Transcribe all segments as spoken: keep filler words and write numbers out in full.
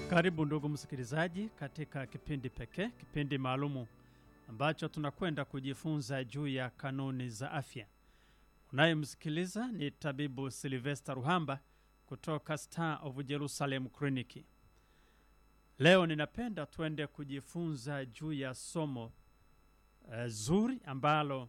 Karibu ndugu msikilizaji katika kipindi pekee, kipindi maalumu ambacho tunakwenda kujifunza juu ya kanuni za afya. Unayemsikiliza ni tabibu Sylvester Ruhamba kutoka Star of Jerusalem Clinic. Leo ninapenda tuende kujifunza juu ya somo uh, zuri ambalo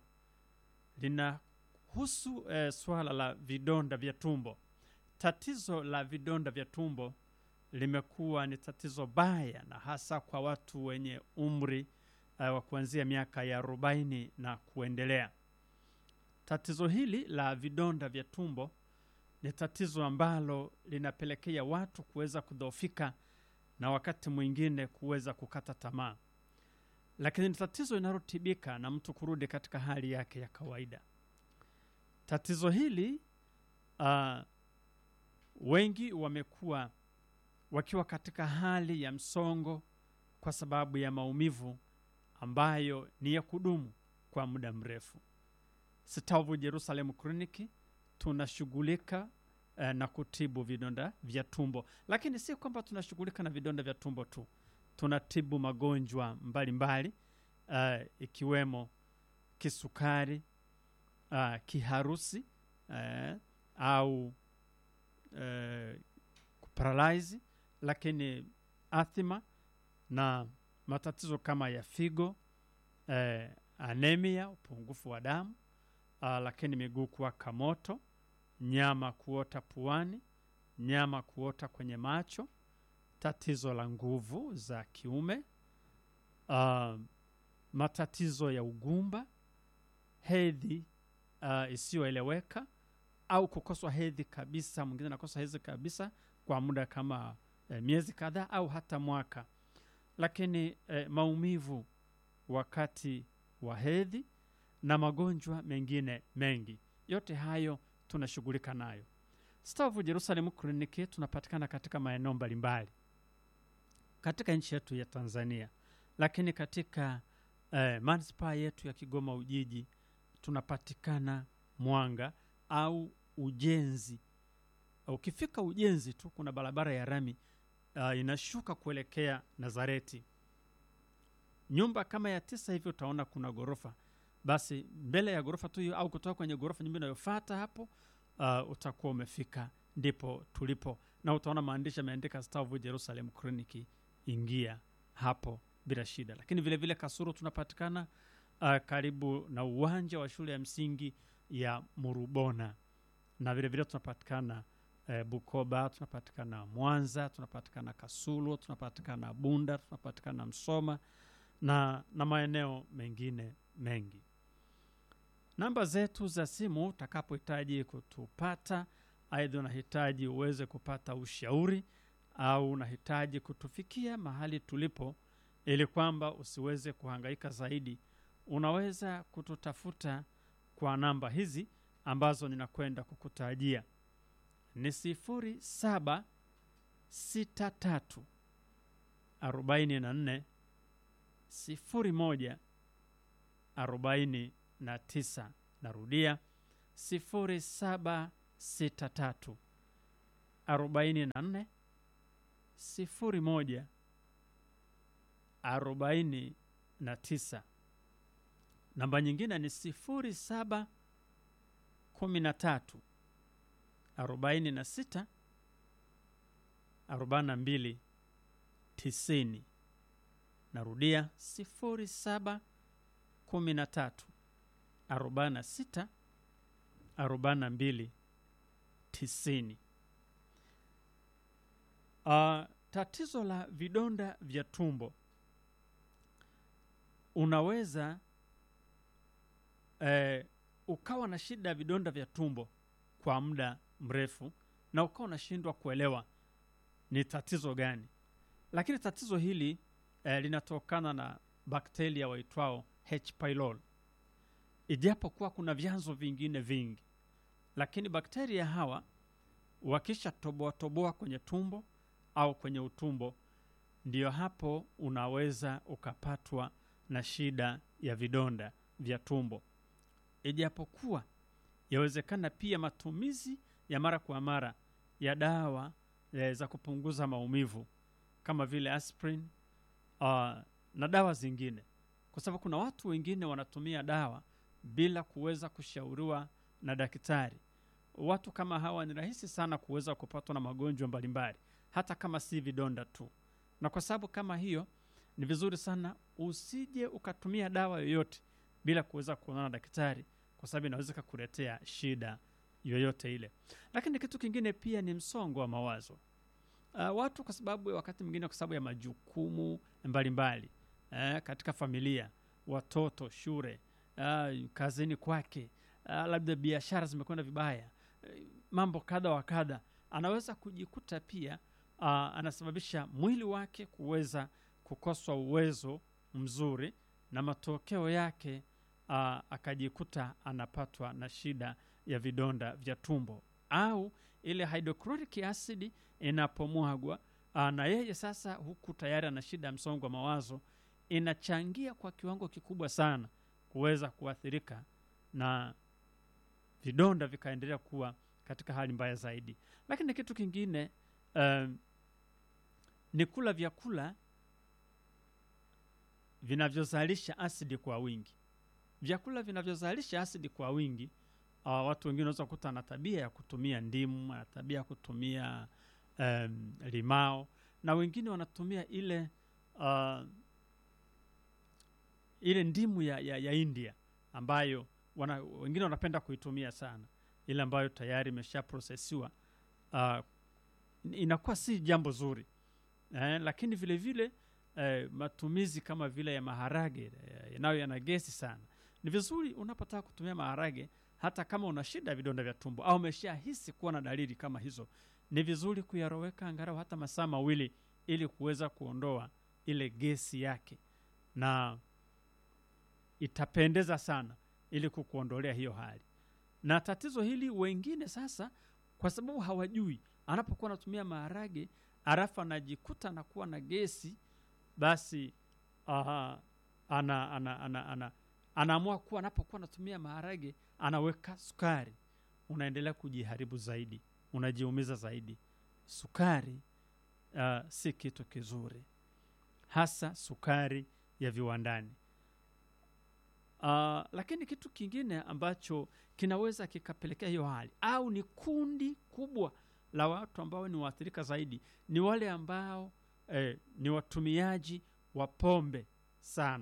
linahusu uh, swala la vidonda vya tumbo. Tatizo la vidonda vya tumbo limekuwa ni tatizo baya, na hasa kwa watu wenye umri uh, wa kuanzia miaka ya arobaini na kuendelea. Tatizo hili la vidonda vya tumbo ni tatizo ambalo linapelekea watu kuweza kudhoofika na wakati mwingine kuweza kukata tamaa. Lakini ni tatizo linalotibika na mtu kurudi katika hali yake ya kawaida. Tatizo hili uh, wengi wamekuwa wakiwa katika hali ya msongo kwa sababu ya maumivu ambayo ni ya kudumu kwa muda mrefu. Star of Jerusalem Clinic tunashughulika eh, na kutibu vidonda vya tumbo. Lakini si kwamba tunashughulika na vidonda vya tumbo tu. Tunatibu magonjwa mbalimbali eh, ikiwemo kisukari, eh, kiharusi eh, au eh, paralyze, lakini athima na matatizo kama ya figo, eh, anemia, upungufu wa damu, uh, lakini miguu kuwaka moto, nyama kuota puani, nyama kuota kwenye macho, tatizo la nguvu za kiume, uh, matatizo ya ugumba, hedhi uh, isiyoeleweka au kukoswa hedhi kabisa. Mwingine anakosa hedhi kabisa kwa muda kama eh, miezi kadhaa au hata mwaka. Lakini eh, maumivu wakati wa hedhi na magonjwa mengine mengi, yote hayo tunashughulika nayo. Star of Jerusalem Clinic tunapatikana katika maeneo mbalimbali katika nchi yetu ya Tanzania, lakini katika eh, manispaa yetu ya Kigoma Ujiji tunapatikana Mwanga au Ujenzi. Ukifika Ujenzi tu kuna barabara ya rami uh, inashuka kuelekea Nazareti. Nyumba kama ya tisa hivi utaona kuna gorofa. Basi mbele ya gorofa tu hiyo au kutoka kwenye gorofa nyingine inayofuata hapo uh, utakuwa umefika, ndipo tulipo. Na utaona maandishi yameandika Star of Jerusalem Clinic, ingia hapo bila shida. Lakini vile vile Kasulu tunapatikana uh, karibu na uwanja wa shule ya msingi ya Murubona. Na vile vile tunapatikana E, Bukoba, tunapatikana Mwanza, tunapatikana Kasulu, tunapatikana Bunda, tunapatikana Msoma na, na maeneo mengine mengi. Namba zetu za simu utakapohitaji kutupata, aidha unahitaji uweze kupata ushauri au unahitaji kutufikia mahali tulipo ili kwamba usiweze kuhangaika zaidi, unaweza kututafuta kwa namba hizi ambazo ninakwenda kukutajia. Ni sifuri saba sita tatu arobaini na nne sifuri moja arobaini na tisa. Narudia, sifuri saba sita tatu arobaini na nne sifuri moja arobaini na tisa. Namba nyingine ni sifuri saba kumi na tatu arobaini na sita arobaini na mbili tisini. Narudia, sifuri saba kumi na tatu arobaini na sita arobaini na mbili tisini. Uh, tatizo la vidonda vya tumbo, unaweza eh, ukawa na shida ya vidonda vya tumbo kwa muda mrefu na ukawa unashindwa kuelewa ni tatizo gani. Lakini tatizo hili eh, linatokana na bakteria waitwao H. pylori. Ijapo kuwa kuna vyanzo vingine vingi, lakini bakteria hawa wakisha toboa toboa kwenye tumbo au kwenye utumbo, ndiyo hapo unaweza ukapatwa na shida ya vidonda vya tumbo. Ijapo kuwa yawezekana pia matumizi ya mara kwa mara ya dawa e, za kupunguza maumivu kama vile aspirin uh, na dawa zingine, kwa sababu kuna watu wengine wanatumia dawa bila kuweza kushauriwa na daktari. Watu kama hawa ni rahisi sana kuweza kupatwa na magonjwa mbalimbali, hata kama si vidonda tu. Na kwa sababu kama hiyo, ni vizuri sana usije ukatumia dawa yoyote bila kuweza kuonana na daktari, kwa sababu inaweza kukuletea shida yoyote ile. Lakini kitu kingine pia ni msongo wa mawazo. Uh, watu kwa sababu wakati mwingine kwa sababu ya majukumu mbalimbali uh, katika familia, watoto, shule, uh, kazini kwake, uh, labda biashara zimekwenda vibaya, uh, mambo kadha wa kadha, anaweza kujikuta pia uh, anasababisha mwili wake kuweza kukoswa uwezo mzuri, na matokeo yake uh, akajikuta anapatwa na shida ya vidonda vya tumbo, au ile hydrochloric acid inapomwagwa uh, na yeye sasa huku tayari ana shida ya msongo wa mawazo, inachangia kwa kiwango kikubwa sana kuweza kuathirika na vidonda vikaendelea kuwa katika hali mbaya zaidi. Lakini kitu kingine uh, ni kula vyakula vinavyozalisha asidi kwa wingi. Vyakula vinavyozalisha asidi kwa wingi, uh, watu wengine wanaweza kukuta na tabia ya kutumia ndimu, na tabia ya kutumia um, limao, na wengine wanatumia ile uh, ile ndimu ya, ya, ya India ambayo wana, wengine wanapenda kuitumia sana, ile ambayo tayari imesha processiwa. Uh, inakuwa si jambo zuri. Eh, lakini vile vile eh, matumizi kama vile ya maharage yanayo eh, yana gesi sana. Ni vizuri unapotaka kutumia maharage, hata kama una shida vidonda vya tumbo au umeshahisi kuwa na dalili kama hizo, ni vizuri kuyaroweka angalau hata masaa mawili ili kuweza kuondoa ile gesi yake, na itapendeza sana ili kukuondolea hiyo hali. Na tatizo hili wengine sasa, kwa sababu hawajui, anapokuwa anatumia maharage arafa anajikuta na kuwa na gesi, basi aha, ana ana ana ana anaamua kuwa anapokuwa anatumia maharage anaweka sukari, unaendelea kujiharibu zaidi, unajiumiza zaidi. Sukari uh, si kitu kizuri, hasa sukari ya viwandani. Uh, lakini kitu kingine ambacho kinaweza kikapelekea hiyo hali, au ni kundi kubwa la watu ambao ni waathirika zaidi, ni wale ambao eh, ni watumiaji wa pombe sana.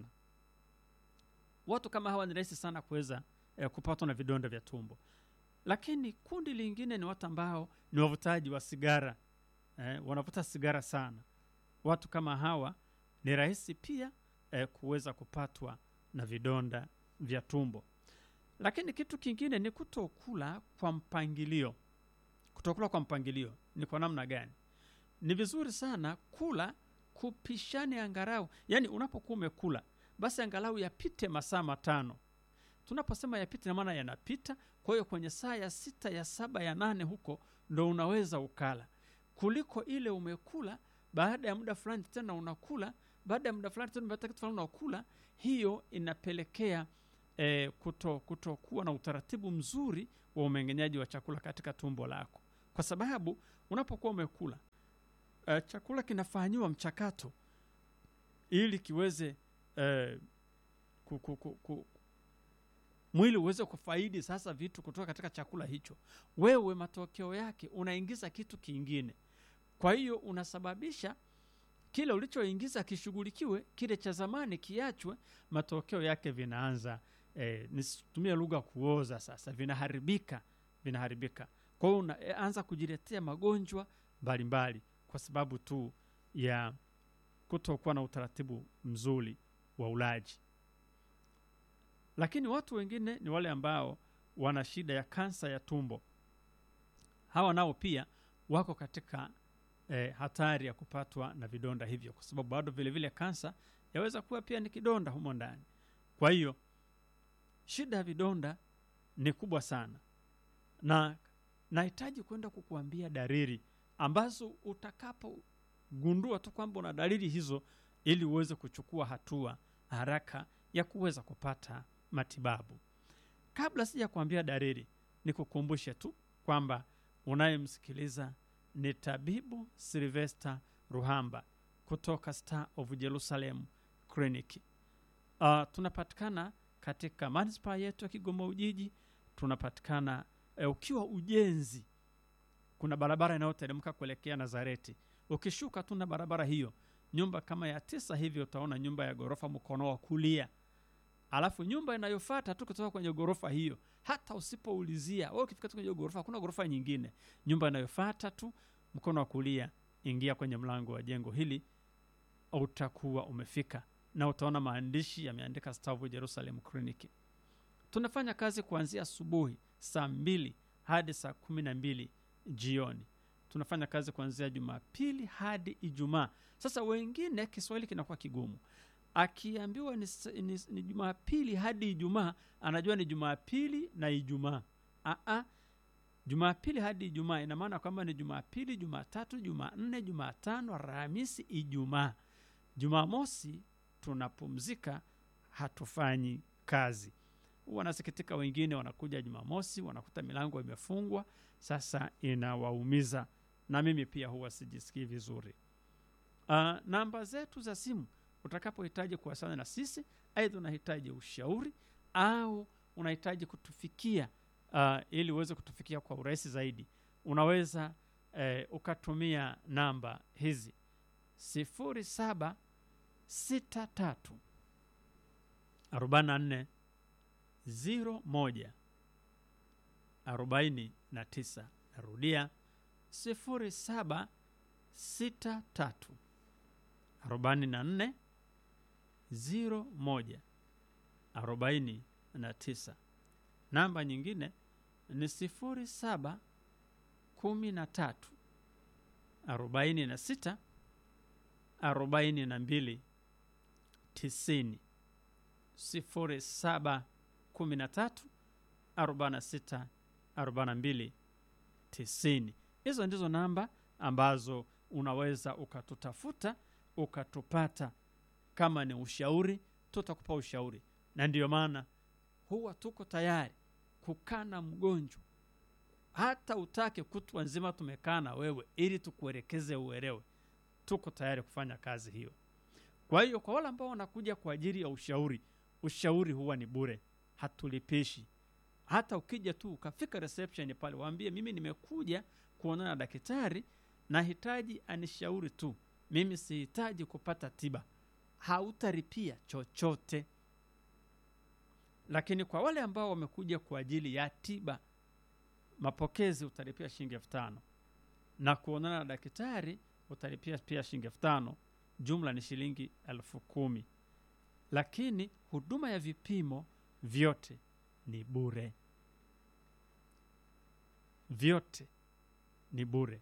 Watu kama hawa ni rahisi sana kuweza eh, kupatwa na vidonda vya tumbo. Lakini kundi lingine ni watu ambao ni wavutaji wa sigara, eh, wanavuta sigara sana. Watu kama hawa ni rahisi pia eh, kuweza kupatwa na vidonda vya tumbo. Lakini kitu kingine ni kutokula kwa mpangilio. Kutokula kwa mpangilio ni kwa namna gani? Ni vizuri sana kula kupishane angalau, yani unapokuwa umekula basi angalau yapite masaa matano. Tunaposema yapite na maana yanapita, kwa hiyo kwenye saa ya sita, ya saba, ya nane huko ndo unaweza ukala, kuliko ile umekula baada ya muda fulani tena unakula, baada ya muda fulani tena baada ya kitu fulani unakula. Hiyo inapelekea eh, kuto kutokuwa na utaratibu mzuri wa umeng'enyaji wa chakula katika tumbo lako, kwa sababu unapokuwa umekula uh, chakula kinafanywa mchakato ili kiweze uh, ku, ku, ku, ku, mwili uweze kufaidi sasa vitu kutoka katika chakula hicho. Wewe matokeo yake unaingiza kitu kingine, kwa hiyo unasababisha kile ulichoingiza kishughulikiwe, kile cha zamani kiachwe. Matokeo yake vinaanza eh, nisitumie lugha kuoza, sasa vinaharibika vinaharibika. Kwa hiyo unaanza kujiletea magonjwa mbalimbali kwa sababu tu ya kutokuwa na utaratibu mzuri wa ulaji. Lakini watu wengine ni wale ambao wana shida ya kansa ya tumbo. Hawa nao pia wako katika eh, hatari ya kupatwa na vidonda hivyo, kwa sababu bado vile vile kansa yaweza kuwa pia ni kidonda humo ndani. Kwa hiyo shida ya vidonda ni kubwa sana, na nahitaji kwenda kukuambia dalili ambazo utakapogundua tu kwamba una dalili hizo, ili uweze kuchukua hatua haraka ya kuweza kupata matibabu. Kabla sija kuambia dalili, nikukumbushe tu kwamba unayemsikiliza ni Tabibu Sylvester Ruhamba kutoka Star of Jerusalem Clinic. Uh, tunapatikana katika manispaa yetu ya Kigoma Ujiji. Tunapatikana uh, ukiwa Ujenzi, kuna barabara inayoteremka kuelekea Nazareti. Ukishuka tuna barabara hiyo, nyumba kama ya tisa hivi utaona nyumba ya gorofa mkono wa kulia. Alafu nyumba inayofuata tu kutoka kwenye gorofa hiyo, hata usipoulizia wewe, ukifika kwenye gorofa hakuna gorofa nyingine, nyumba inayofuata tu mkono wa kulia, ingia kwenye mlango wa jengo hili, utakuwa umefika na utaona maandishi yameandika Star of Jerusalem Clinic. Tunafanya kazi kuanzia asubuhi saa mbili hadi saa kumi na mbili jioni. Tunafanya kazi kuanzia Jumapili hadi Ijumaa. Sasa wengine Kiswahili kinakuwa kigumu. Akiambiwa ni, ni, ni Jumapili hadi Ijumaa, anajua ni Jumapili na Ijumaa. Ah ah. Jumapili hadi Ijumaa ina maana kwamba ni Jumapili, Jumatatu, Jumanne, Jumatano, Alhamisi, Ijumaa. Jumamosi tunapumzika, hatufanyi kazi. Wanasikitika wengine wanakuja Jumamosi wanakuta milango imefungwa, sasa inawaumiza, na mimi pia huwa sijisikii vizuri. Uh, namba zetu za simu utakapohitaji kuwasiliana na sisi, aidha unahitaji ushauri au unahitaji kutufikia uh, ili uweze kutufikia kwa urahisi zaidi, unaweza uh, ukatumia namba hizi: sifuri saba sita tatu arobaini na nne ziro moja arobaini na tisa. Narudia, sifuri saba sita tatu arobaini na nne ziro moja arobaini na tisa. Namba nyingine ni sifuri saba kumi na tatu arobaini na sita arobaini na mbili tisini. Sifuri saba kumi na tatu arobaini na sita arobaini na mbili tisini. Hizo ndizo namba ambazo unaweza ukatutafuta ukatupata. Kama ni ushauri, tutakupa ushauri, na ndiyo maana huwa tuko tayari kukana mgonjwa, hata utake kutwa nzima tumekaa na wewe ili tukuelekeze uelewe. Tuko tayari kufanya kazi hiyo. Kwa hiyo kwa wale ambao wanakuja kwa ajili ya ushauri, ushauri huwa ni bure, hatulipishi. Hata ukija tu ukafika reception pale, waambie mimi nimekuja kuonana na daktari, nahitaji anishauri tu, mimi sihitaji kupata tiba, hautaripia chochote. Lakini kwa wale ambao wamekuja kwa ajili ya tiba, mapokezi utalipia shilingi elfu tano, na kuonana na daktari utalipia pia shilingi elfu tano, jumla ni shilingi elfu kumi. Lakini huduma ya vipimo vyote ni bure. Vyote ni bure.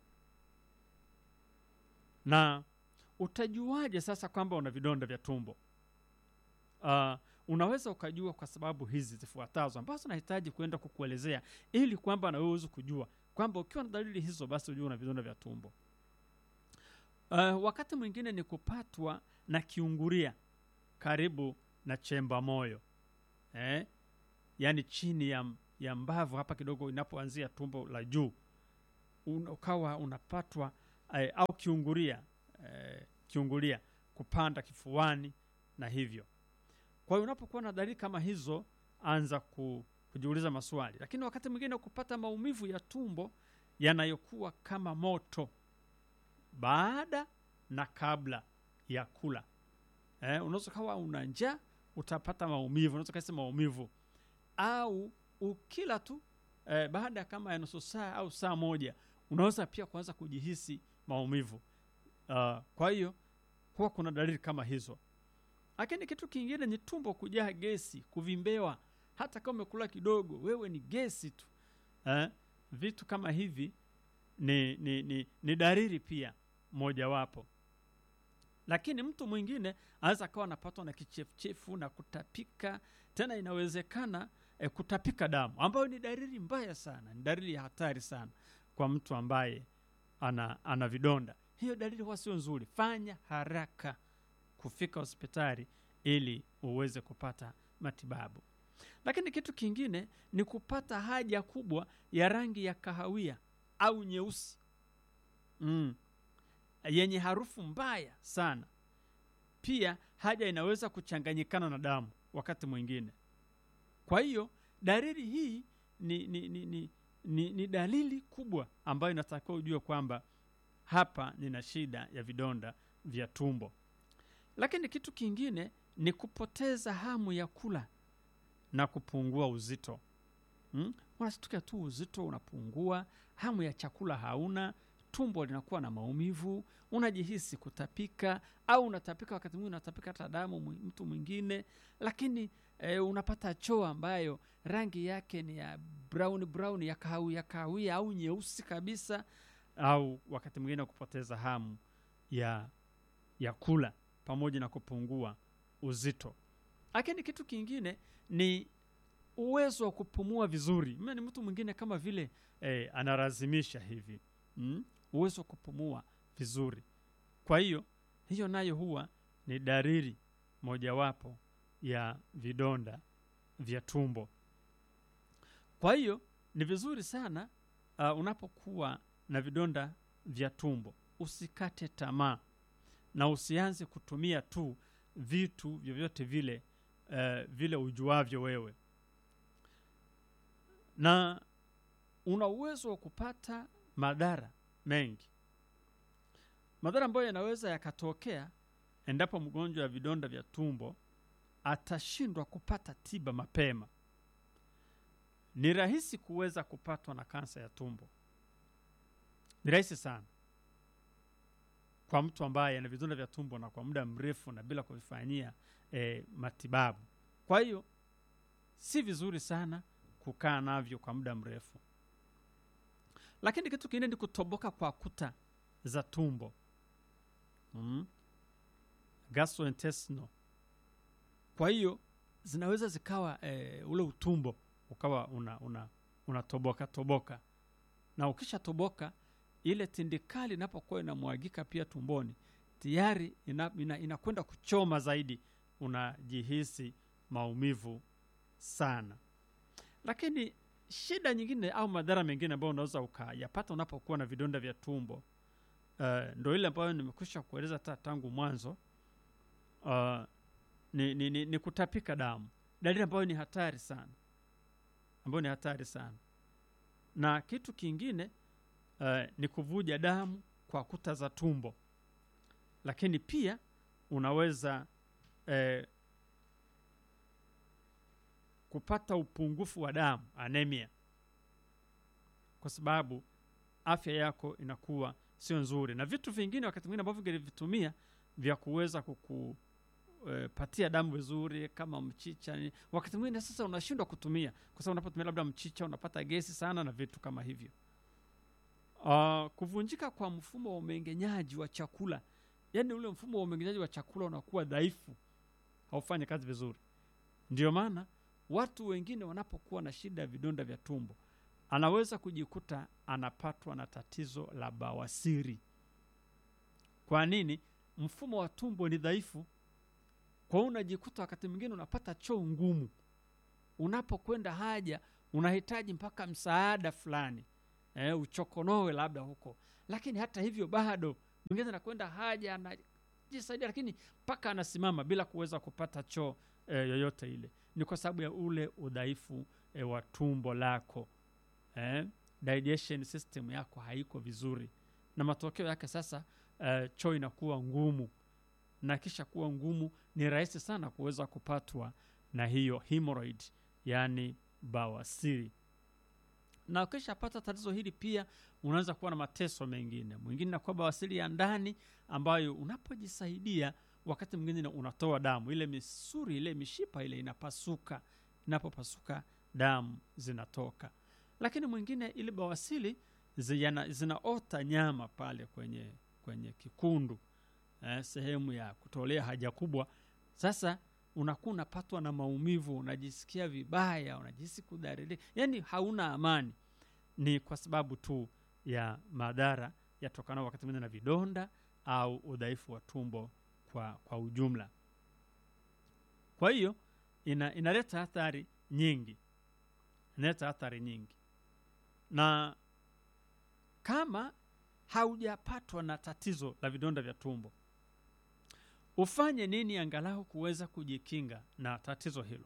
Na utajuaje sasa kwamba una vidonda vya tumbo? Uh, unaweza ukajua kwa sababu hizi zifuatazo ambazo nahitaji kwenda kukuelezea, ili kwamba na wewe uweze kujua kwamba ukiwa na dalili hizo basi ujue una vidonda vya tumbo. Uh, wakati mwingine ni kupatwa na kiungulia karibu na chemba moyo. Eh? Yaani chini ya, ya mbavu hapa kidogo inapoanzia tumbo la juu. Ukawa unapatwa eh, au kiungulia, eh, kiungulia kupanda kifuani na hivyo. Kwa hiyo unapokuwa na dalili kama hizo, anza ku, kujiuliza maswali. Lakini wakati mwingine kupata maumivu ya tumbo yanayokuwa kama moto baada na kabla ya kula. Eh, unaweza kawa una njaa utapata maumivu, unaweza kama maumivu. Au ukila tu eh, baada kama ya nusu saa au saa moja unaweza pia kuanza kujihisi maumivu. Uh, kwa hiyo huwa kuna dalili kama hizo. Lakini kitu kingine ni tumbo kujaa gesi, kuvimbewa. Hata kama umekula kidogo, wewe ni gesi tu. Eh, vitu kama hivi ni, ni, ni, ni dalili pia moja wapo. Lakini mtu mwingine anaweza kawa anapatwa na kichefuchefu na kutapika. Tena inawezekana eh, kutapika damu, ambayo ni dalili mbaya sana, ni dalili ya hatari sana kwa mtu ambaye ana, ana vidonda. Hiyo dalili huwa sio nzuri. Fanya haraka kufika hospitali ili uweze kupata matibabu. Lakini kitu kingine ni kupata haja kubwa ya rangi ya kahawia au nyeusi. Mm. yenye harufu mbaya sana. Pia haja inaweza kuchanganyikana na damu wakati mwingine. Kwa hiyo dalili hii ni, ni, ni, ni, ni, ni dalili kubwa ambayo inatakiwa ujue kwamba hapa nina shida ya vidonda vya tumbo. Lakini kitu kingine ni kupoteza hamu ya kula na kupungua uzito. Hmm? Unashtukia tu uzito unapungua, hamu ya chakula hauna, tumbo linakuwa na maumivu, unajihisi kutapika, au unatapika wakati mwingine unatapika hata damu mtu mwingine, lakini e, unapata choo ambayo rangi yake ni ya brown brown ya kahawia kahawia au nyeusi kabisa, au wakati mwingine kupoteza hamu ya ya kula pamoja na kupungua uzito. Lakini kitu kingine ni uwezo wa kupumua vizuri. Mimi ni mtu mwingine kama vile eh, anarazimisha hivi. Mm? Uwezo wa kupumua vizuri. Kwa hiyo, hiyo nayo huwa ni dalili mojawapo ya vidonda vya tumbo. Kwa hiyo, ni vizuri sana uh, unapokuwa na vidonda vya tumbo, usikate tamaa na usianze kutumia tu vitu vyovyote vile uh, vile ujuavyo wewe. Na una uwezo wa kupata madhara mengi. Madhara ambayo yanaweza yakatokea endapo mgonjwa wa vidonda vya tumbo atashindwa kupata tiba mapema. Ni rahisi kuweza kupatwa na kansa ya tumbo. Ni rahisi sana kwa mtu ambaye ana vidonda vya tumbo na kwa muda mrefu na bila kuvifanyia e, matibabu. Kwa hiyo si vizuri sana kukaa navyo kwa muda mrefu. Lakini kitu kingine ni kutoboka kwa kuta za tumbo. Mm. Gastrointestinal. Kwa hiyo zinaweza zikawa e, ule utumbo ukawa una una unatoboka toboka. Na ukisha toboka ile tindikali inapokuwa inamwagika pia tumboni, tayari inakwenda ina, ina kuchoma zaidi, unajihisi maumivu sana. Lakini shida nyingine au madhara mengine ambayo unaweza ukayapata unapokuwa na vidonda vya tumbo, uh, ndio ile ambayo nimekwisha kueleza tangu mwanzo, uh, ni, ni, ni, ni kutapika damu. Dalili ambayo ni hatari sana. Ambayo ni hatari sana. Na kitu kingine uh, ni kuvuja damu kwa kuta za tumbo. Lakini pia unaweza uh, kupata upungufu wa damu, anemia. Kwa sababu afya yako inakuwa sio nzuri. Na vitu vingine wakati mwingine ambavyo ungevitumia vya kuweza kukupatia e, damu vizuri kama mchicha, wakati mwingine sasa unashindwa kutumia kwa sababu unapotumia labda mchicha unapata gesi sana na vitu kama hivyo. Uh, kuvunjika kwa mfumo wa umeng'enyaji wa chakula. Yaani ule mfumo wa umeng'enyaji wa chakula unakuwa dhaifu. Haufanyi kazi vizuri. Ndio maana watu wengine wanapokuwa na shida ya vidonda vya tumbo, anaweza kujikuta anapatwa na tatizo la bawasiri. Kwa nini? Mfumo wa tumbo ni dhaifu. Kwa hiyo unajikuta wakati mwingine unapata choo ngumu. Unapokwenda haja unahitaji mpaka msaada fulani. Eh, uchokonoe labda huko. Lakini hata hivyo bado mwingine anakwenda haja anajisaidia, lakini mpaka anasimama bila kuweza kupata choo eh, yoyote ile. Ni kwa sababu ya ule udhaifu e, wa tumbo lako. Eh? Digestion system yako haiko vizuri. Na matokeo yake sasa e, choo inakuwa ngumu. Na kisha kuwa ngumu ni rahisi sana kuweza kupatwa na hiyo hemorrhoid, yani bawasiri. Na ukisha pata tatizo hili pia unaweza kuwa na mateso mengine. Mwingine na kwa bawasiri ya ndani ambayo unapojisaidia wakati mwingine unatoa damu, ile misuri ile mishipa ile inapasuka, inapopasuka damu zinatoka. Lakini mwingine ile bawasiri zina, zinaota nyama pale kwenye kwenye kikundu, eh, sehemu ya kutolea haja kubwa. Sasa unakuwa unapatwa na maumivu, unajisikia vibaya, unajisi kudhalilika, yani hauna amani. Ni kwa sababu tu ya madhara yatokana wakati mwingine na vidonda au udhaifu wa tumbo kwa kwa ujumla. Kwa hiyo ina, inaleta athari nyingi. Inaleta athari nyingi. Na kama haujapatwa na tatizo la vidonda vya tumbo, ufanye nini angalau kuweza kujikinga na tatizo hilo?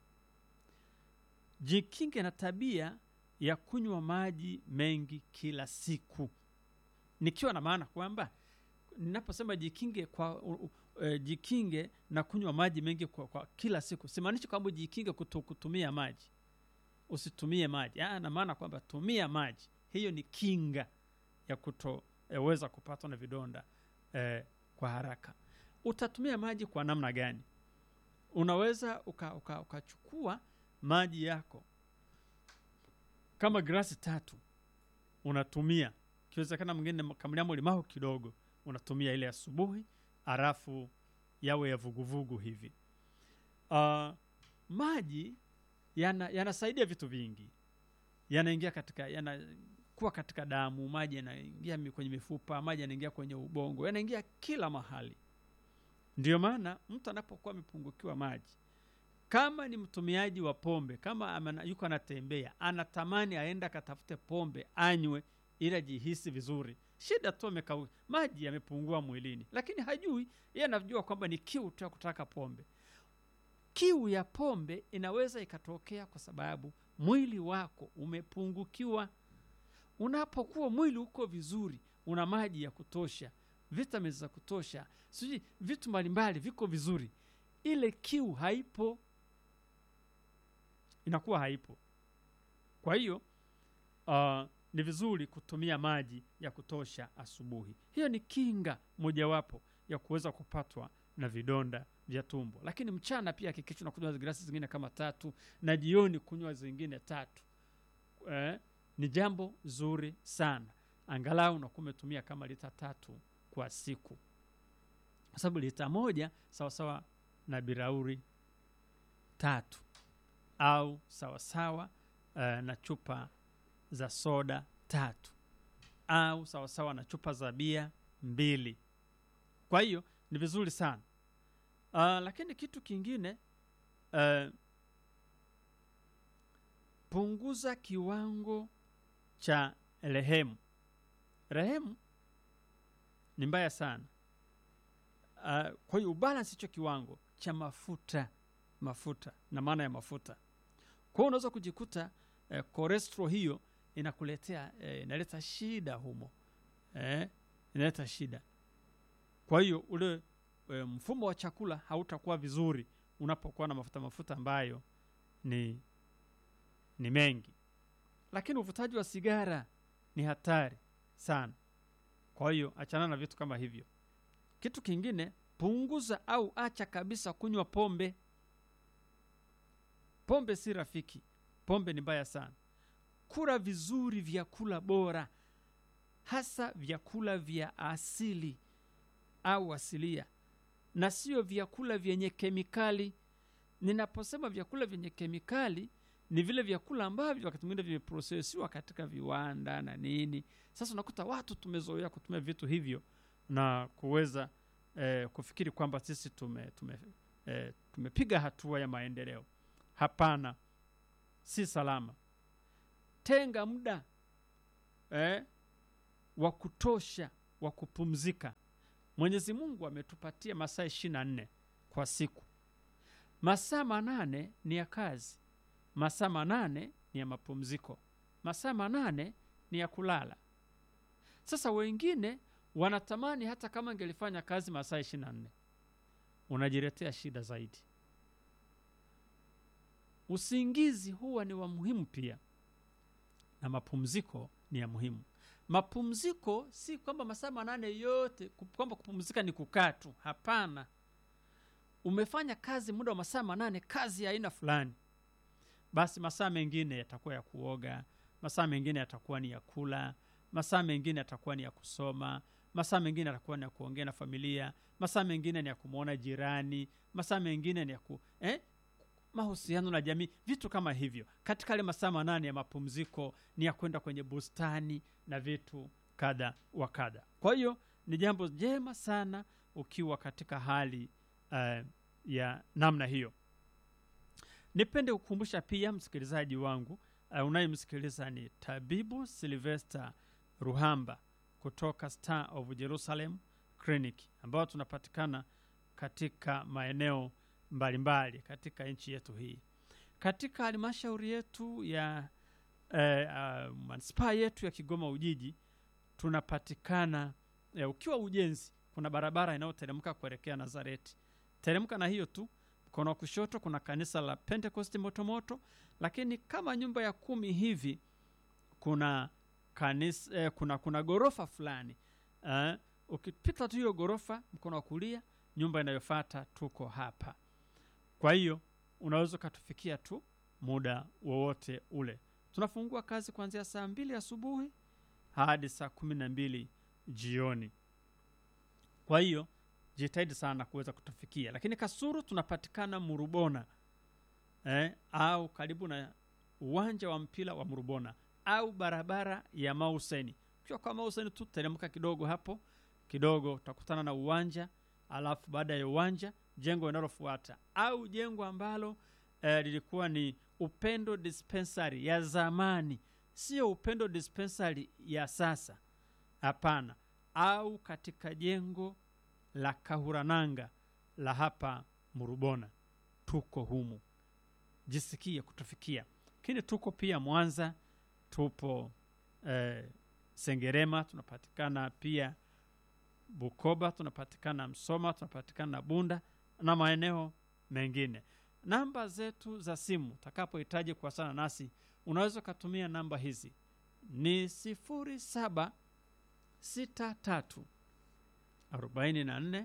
Jikinge na tabia ya kunywa maji mengi kila siku. Nikiwa na maana kwamba ninaposema jikinge kwa uh, uh, jikinge na kunywa maji mengi kwa, kwa kila siku, simaanishi kwamba jikinge kuto, kutumia maji. Usitumie maji. Ah, na maana kwamba tumia maji. Hiyo ni kinga ya kutoweza eh, kupatwa na vidonda eh, kwa haraka. Utatumia maji kwa namna gani? Unaweza ukachukua uka, uka maji yako kama glasi tatu, unatumia kiwezekana mwingine kamliamo limao kidogo, unatumia ile asubuhi, arafu yawe ya vuguvugu hivi. Uh, maji yana yanasaidia vitu vingi. Yanaingia katika yanakuwa katika damu, maji yanaingia kwenye mifupa, maji yanaingia kwenye ubongo, yanaingia kila mahali. Ndio maana mtu anapokuwa amepungukiwa maji, kama ni mtumiaji wa pombe, kama amana, yuko anatembea, anatamani aenda katafute pombe anywe ili ajihisi vizuri. Shida tu amekau maji yamepungua mwilini, lakini hajui, yeye anajua kwamba ni kiu tu ya kutaka pombe. Kiu ya pombe inaweza ikatokea kwa sababu mwili wako umepungukiwa. Unapokuwa mwili uko vizuri, una maji ya kutosha, vitamins za kutosha, siji vitu mbalimbali viko vizuri, ile kiu haipo, inakuwa haipo. Kwa hiyo uh, ni vizuri kutumia maji ya kutosha asubuhi. Hiyo ni kinga mojawapo ya kuweza kupatwa na vidonda vya tumbo. Lakini mchana pia hakikisha unakunywa glasi zingine kama tatu, na jioni kunywa zingine tatu. Eh, ni jambo zuri sana. Angalau unakuwa umetumia kama lita tatu kwa siku. Kwa sababu lita moja sawa sawa na birauri tatu, au sawa sawa uh, na chupa za soda tatu, au sawa sawa na chupa za bia mbili. Kwa hiyo ni vizuri sana. Uh, lakini kitu kingine, uh, punguza kiwango cha rehemu. Rehemu ni mbaya sana. Uh, kwa hiyo balance hicho kiwango cha mafuta, mafuta na maana ya mafuta. Kwa hiyo unaweza kujikuta eh, cholesterol hiyo inakuletea eh, inaleta shida humo. Eh, inaleta shida. Kwa hiyo ule e, mfumo wa chakula hautakuwa vizuri unapokuwa na mafuta mafuta ambayo ni ni mengi. Lakini uvutaji wa sigara ni hatari sana. Kwa hiyo achana na vitu kama hivyo. Kitu kingine, punguza au acha kabisa kunywa pombe. Pombe si rafiki. Pombe ni mbaya sana. Kula vizuri vyakula bora, hasa vyakula vya asili au asilia, na sio vyakula vyenye kemikali. Ninaposema vyakula vyenye kemikali, ni vile vyakula ambavyo wakati mwingine vimeprocessiwa katika viwanda na nini. Sasa unakuta watu tumezoea kutumia vitu hivyo na kuweza eh, kufikiri kwamba sisi tume tume eh, tumepiga hatua ya maendeleo. Hapana, si salama. Tenga muda eh, wa kutosha wa kupumzika. Mwenyezi Mungu ametupatia masaa ishirini na nne kwa siku. Masaa manane ni ya kazi, masaa manane ni ya mapumziko, masaa manane ni ya kulala. Sasa wengine wanatamani hata kama angelifanya kazi masaa ishirini na nne. Unajiletea shida zaidi. Usingizi huwa ni wa muhimu pia, na mapumziko ni ya muhimu. Mapumziko si kwamba masaa manane yote kwamba kupumzika ni kukaa tu. Hapana. Umefanya kazi muda wa masaa manane, kazi ya aina fulani, basi masaa mengine yatakuwa ya kuoga, masaa mengine yatakuwa ni ya kula, masaa mengine yatakuwa ni ya kusoma, masaa mengine yatakuwa ni ya kuongea na familia, masaa mengine ni ya kumuona jirani, masaa mengine ni ya ku eh mahusiano na jamii, vitu kama hivyo. Katika ile masaa manane ya mapumziko ni ya kwenda kwenye bustani na vitu kada wa kada. Kwa hiyo ni jambo jema sana ukiwa katika hali uh, ya namna hiyo. Nipende kukumbusha pia msikilizaji wangu, uh, unayemsikiliza ni Tabibu Sylvester Ruhamba kutoka Star of Jerusalem Clinic, ambao tunapatikana katika maeneo mbalimbali katika nchi yetu hii. Katika halmashauri yetu ya eh, uh, manispaa yetu ya Kigoma Ujiji tunapatikana eh, ukiwa Ujenzi, kuna barabara inayoteremka kuelekea Nazareti. Teremka na hiyo tu, mkono wa kushoto kuna kanisa la Pentecost Motomoto, lakini kama nyumba ya kumi hivi kuna kanisa eh, kuna kuna gorofa fulani. Eh, ukipita tu hiyo gorofa mkono wa kulia, nyumba inayofuata tuko hapa. Kwa hiyo unaweza kutufikia tu muda wowote ule. Tunafungua kazi kuanzia saa mbili asubuhi hadi saa kumi na mbili jioni. Kwa hiyo jitahidi sana kuweza kutufikia. Lakini Kasulu tunapatikana Murubona, eh, au karibu na uwanja wa mpira wa Murubona au barabara ya Mauseni. Ukiwa kwa Mauseni tu teremka kidogo hapo, kidogo utakutana na uwanja, alafu baada ya uwanja jengo linalofuata au jengo ambalo eh, lilikuwa ni Upendo Dispensary ya zamani, sio Upendo Dispensary ya sasa. Hapana, au katika jengo la Kahurananga la hapa Murubona, tuko humu. Jisikie kutufikia. Kini tuko pia Mwanza, tupo eh, Sengerema, tunapatikana pia Bukoba, tunapatikana Msoma, tunapatikana Bunda na maeneo mengine. Namba zetu za simu utakapohitaji kuwasiliana nasi, unaweza kutumia namba hizi. Ni sifuri saba sita tatu arobaini na nne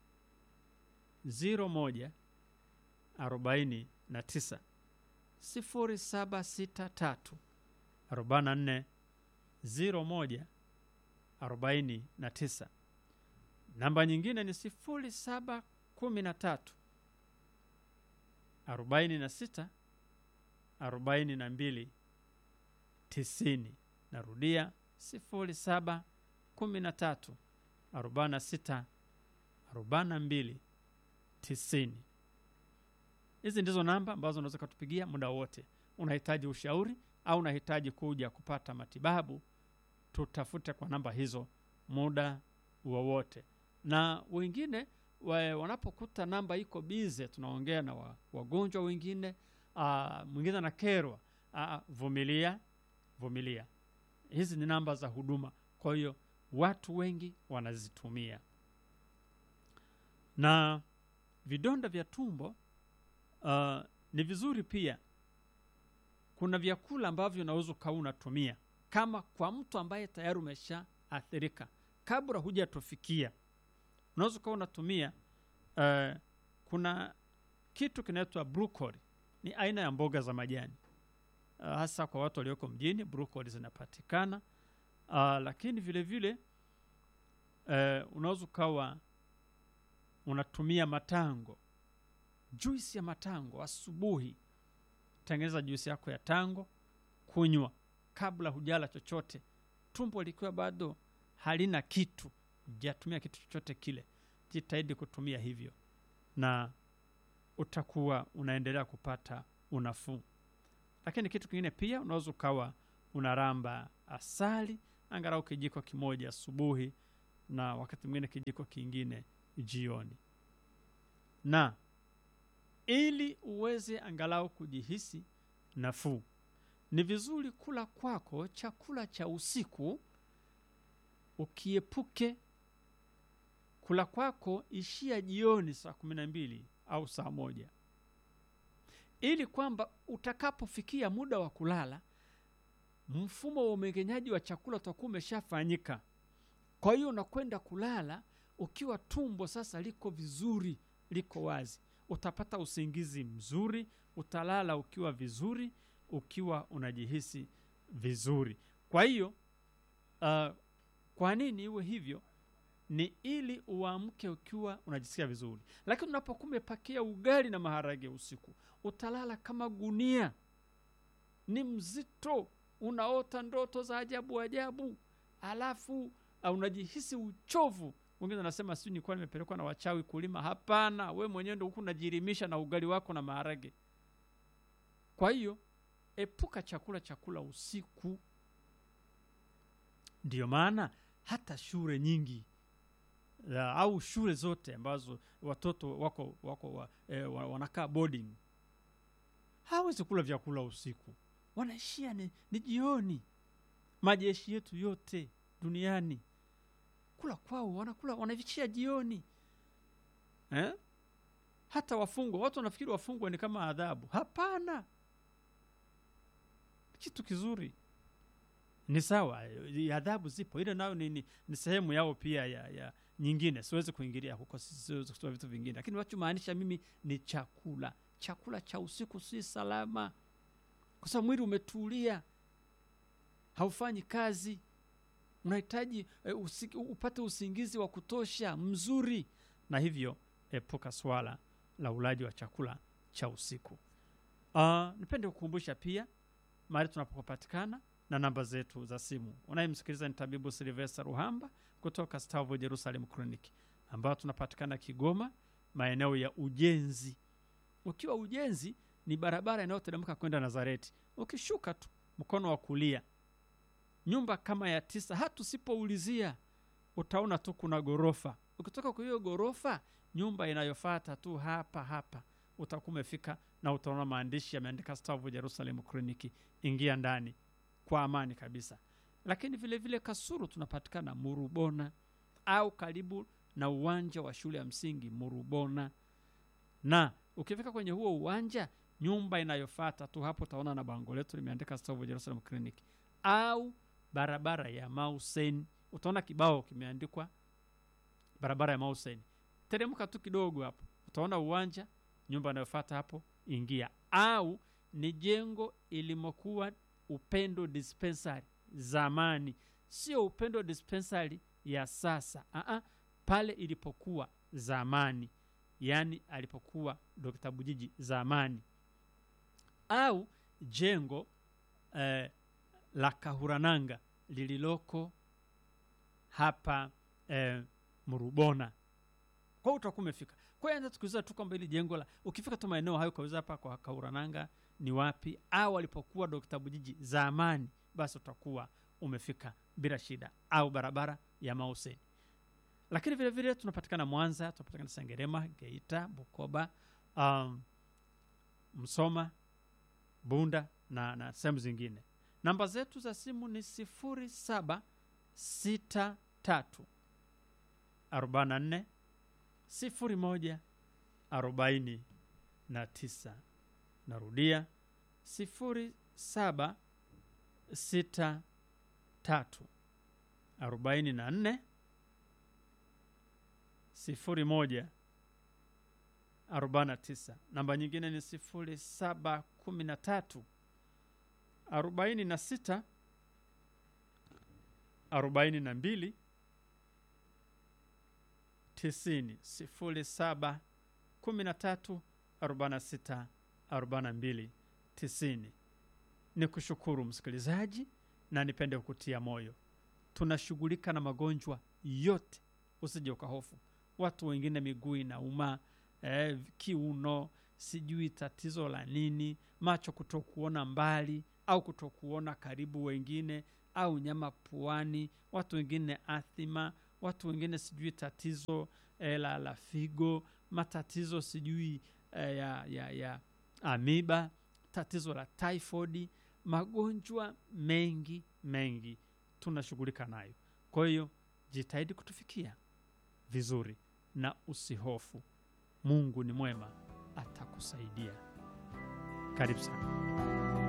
ziro moja arobaini na tisa, sifuri saba sita tatu arobaini na nne ziro moja arobaini na tisa. Namba nyingine ni sifuri saba kumi na tatu arobaini na sita arobaini na mbili tisini. Narudia sifuri saba kumi na tatu arobaini na sita arobaini na mbili tisini. Hizi ndizo namba ambazo unaweza kutupigia muda wote. Unahitaji ushauri au unahitaji kuja kupata matibabu, tutafute kwa namba hizo muda wowote. Na wengine wa, wanapokuta namba iko bize, tunaongea na wa, wagonjwa wengine, uh, mwingine na kerwa, uh, vumilia, vumilia. Hizi ni namba za huduma, kwa hiyo watu wengi wanazitumia. Na vidonda vya tumbo, uh, ni vizuri pia. Kuna vyakula ambavyo unaweza kuwa unatumia kama kwa mtu ambaye tayari umesha athirika, kabla hujatufikia. Unaweza kuwa unatumia uh, kuna kitu kinaitwa broccoli. Ni aina ya mboga za majani. Uh, hasa kwa watu walioko mjini broccoli zinapatikana. Uh, lakini vile vile uh, unaweza kuwa unatumia matango. Juisi ya matango asubuhi. Tengeneza juisi yako ya tango, kunywa kabla hujala chochote. Tumbo likiwa bado halina kitu, hujatumia kitu chochote kile. Jitahidi kutumia hivyo na utakuwa unaendelea kupata unafuu. Lakini kitu kingine pia, unaweza ukawa unaramba asali angalau kijiko kimoja asubuhi na wakati mwingine kijiko kingine jioni. Na ili uweze angalau kujihisi nafuu, ni vizuri kula kwako chakula cha usiku ukiepuke. Kula kwako ishia jioni saa kumi na mbili au saa moja, ili kwamba utakapofikia muda wa kulala mfumo wa umeng'enyaji wa chakula utakuwa umeshafanyika. Kwa hiyo unakwenda kulala ukiwa tumbo sasa liko vizuri, liko wazi. Utapata usingizi mzuri, utalala ukiwa vizuri, ukiwa unajihisi vizuri. Kwa hiyo uh, kwa nini iwe hivyo? Ni ili uamke ukiwa unajisikia vizuri. Lakini unapokuwa umepakia ugali na maharage usiku, utalala kama gunia. Ni mzito, unaota ndoto za ajabu ajabu, alafu uh, unajihisi uchovu. Wengine wanasema sisi nilikuwa nimepelekwa na wachawi kulima. Hapana, we mwenyewe ndio uko unajirimisha na ugali wako na maharage. Kwa hiyo epuka chakula chakula usiku. Ndiyo maana hata shule nyingi ya, au shule zote ambazo watoto wako wako wa, eh, wanakaa boarding, hawezi kula vyakula usiku, wanaishia ni, ni jioni. Majeshi yetu yote duniani kula kwao wanakula wanavishia jioni. Eh? Hata wafungwa, watu wanafikiri wafungwa ni kama adhabu. Hapana. Kitu kizuri. Ni sawa, adhabu zipo. Ile nayo ni, ni, ni sehemu yao pia ya, ya nyingine. Siwezi kuingilia huko, siwezi kutoa vitu vingine. Lakini wacho maanisha mimi ni chakula. Chakula cha usiku si salama. Kwa sababu mwili umetulia. Haufanyi kazi. Unahitaji e, usiki, upate usingizi wa kutosha, mzuri. Na hivyo epuka swala la ulaji wa chakula cha usiku. Uh, nipende kukumbusha pia mahali tunapopatikana na namba zetu za simu. Unayemsikiliza ni Tabibu Sylvester Ruhamba kutoka Stavo Jerusalem Clinic, ambao tunapatikana Kigoma, maeneo ya Ujenzi. Ukiwa Ujenzi ni barabara inayoteremka kwenda Nazareti. Ukishuka tu mkono wa kulia, nyumba kama ya tisa, hata usipoulizia utaona tu kuna gorofa. Ukitoka kwa hiyo gorofa, nyumba inayofuata tu hapa hapa utakuwa umefika, na utaona maandishi yameandika Stavo Jerusalem Clinic. Ingia ndani kwa amani kabisa. Lakini vile vile Kasulu tunapatikana Murubona, au karibu na uwanja wa shule ya msingi Murubona. Na ukifika kwenye huo uwanja, nyumba inayofuata tu hapo utaona na bango letu limeandika Stavo Jerusalem Clinic. Au barabara ya Mausen, utaona kibao kimeandikwa barabara ya Mausen. Teremka tu kidogo hapo utaona uwanja, nyumba inayofuata hapo ingia. Au ni jengo ilimokuwa Upendo Dispensary zamani, sio Upendo Dispensary ya sasa. Aa, pale ilipokuwa zamani, yani alipokuwa Dokta Bujiji zamani. Au jengo eh, la Kahurananga lililoko hapa eh, Murubona. Kwa utakuwa umefika. Kwa hiyo tukiuliza tu kwamba ile jengo la, ukifika tu maeneo hayo kauliza hapa kwa Kahurananga ni wapi, au alipokuwa Dokta Bujiji zamani, basi utakuwa umefika bila shida. Au barabara ya Mause. Lakini vile vile tunapatikana Mwanza, tunapatikana Sengerema, Geita, Bukoba, um, Msoma, Bunda na, na sehemu zingine. Namba zetu za simu ni sifuri saba sita tatu arobaini na nne sifuri moja arobaini na tisa. Narudia sifuri saba sita tatu arobaini na nne sifuri moja arobaini na tisa. Namba nyingine ni sifuri saba kumi na tatu arobaini na sita arobaini na mbili tisini. Sifuri saba kumi na tatu arobaini na sita arobaini na mbili tisini. Ni kushukuru msikilizaji, na nipende kukutia moyo. Tunashughulika na magonjwa yote, usije ukahofu. Watu wengine miguu inauma, eh, kiuno, sijui tatizo la nini, macho kutokuona mbali au kutokuona karibu wengine, au nyama puani, watu wengine athima, watu wengine sijui tatizo eh, la, la figo, matatizo sijui eh, ya, ya, ya amiba, tatizo la typhoid, magonjwa mengi mengi tunashughulika nayo. Kwa hiyo jitahidi kutufikia vizuri na usihofu. Mungu ni mwema, atakusaidia. Karibu sana.